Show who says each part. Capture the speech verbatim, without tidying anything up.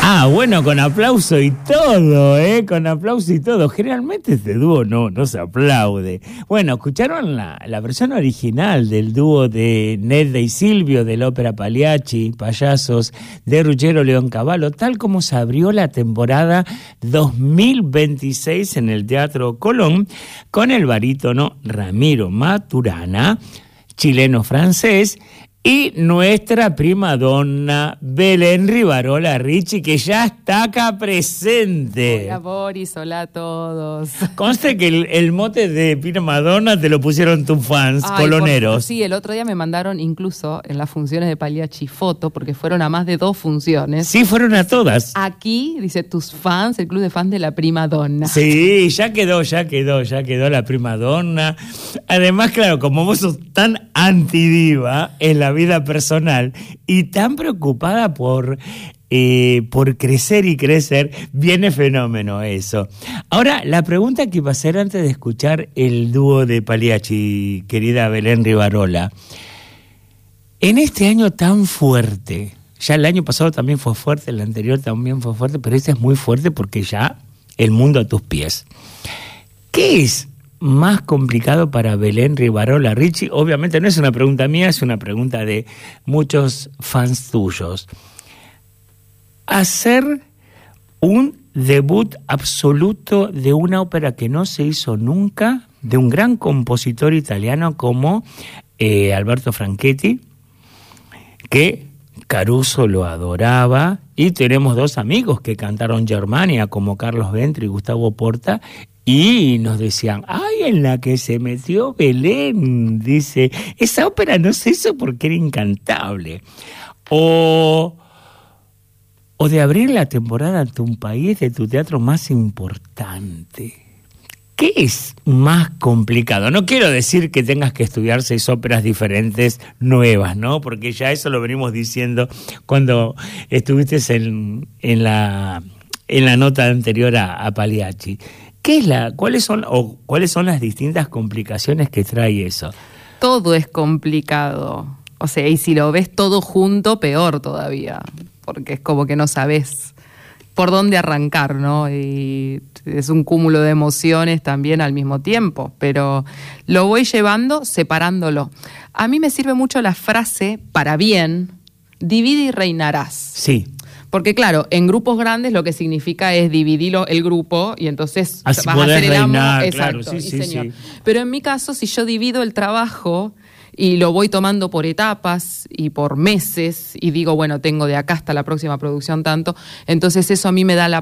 Speaker 1: Ah, bueno, con aplauso y todo, ¿eh? Con aplauso y todo. Generalmente este dúo no, no se aplaude. Bueno, escucharon la, la versión original del dúo de Nedda y Silvio de la ópera Pagliacci, Payasos, de Ruggero Leoncavallo, tal como se abrió la temporada dos mil veintiséis en el Teatro Colón, con el barítono Ramiro Maturana, chileno-francés, y nuestra primadonna Belén Rivarola Ricci, que ya está acá presente.
Speaker 2: Hola Boris, hola a todos.
Speaker 1: Conste que el, el mote de primadonna te lo pusieron tus fans,
Speaker 2: Ay,
Speaker 1: coloneros.
Speaker 2: Por, sí, el otro día me mandaron incluso en las funciones de Pagliacci foto, porque fueron a más de dos funciones.
Speaker 1: Sí, fueron a todas.
Speaker 2: Aquí, dice, tus fans, el club de fans de la primadonna.
Speaker 1: Sí, ya quedó, ya quedó, ya quedó la primadonna. Además, claro, como vos sos tan antidiva en la vida personal y tan preocupada por, eh, por crecer y crecer, viene fenómeno eso. Ahora, la pregunta que iba a hacer antes de escuchar el dúo de Pagliacci, querida Belén Rivarola, en este año tan fuerte, ya el año pasado también fue fuerte, el anterior también fue fuerte, pero este es muy fuerte porque ya el mundo a tus pies. ¿Qué es más complicado para Belén Rivarola Ricci? Obviamente no es una pregunta mía, es una pregunta de muchos fans tuyos. Hacer un debut absoluto de una ópera que no se hizo nunca, de un gran compositor italiano como eh, Alberto Franchetti, que Caruso lo adoraba, y tenemos dos amigos que cantaron Germania, como Carlos Ventri y Gustavo Porta, y nos decían, ay, en la que se metió Belén, dice, esa ópera no se hizo porque era incantable. O, o de abrir la temporada ante un país de tu teatro más importante. ¿Qué es más complicado? No quiero decir que tengas que estudiar seis óperas diferentes nuevas, ¿no? Porque ya eso lo venimos diciendo cuando estuviste en, en, la, en la nota anterior a, a Pagliacci. ¿Qué es la, cuáles son, o cuáles son las distintas complicaciones que trae eso?
Speaker 2: Todo es complicado. O sea, y si lo ves todo junto, peor todavía. Porque es como que no sabes por dónde arrancar, ¿no? Y es un cúmulo de emociones también al mismo tiempo, pero lo voy llevando separándolo. A mí me sirve mucho la frase, para bien, divide y reinarás.
Speaker 1: Sí.
Speaker 2: Porque claro, en grupos grandes lo que significa es dividir el grupo y entonces
Speaker 1: así
Speaker 2: vas a hacer el amo.
Speaker 1: Reinar,
Speaker 2: Exacto,
Speaker 1: claro, sí,
Speaker 2: y
Speaker 1: sí,
Speaker 2: señor.
Speaker 1: sí.
Speaker 2: Pero en mi caso, si yo divido el trabajo y lo voy tomando por etapas y por meses y digo, bueno, tengo de acá hasta la próxima producción tanto, entonces eso a mí me da la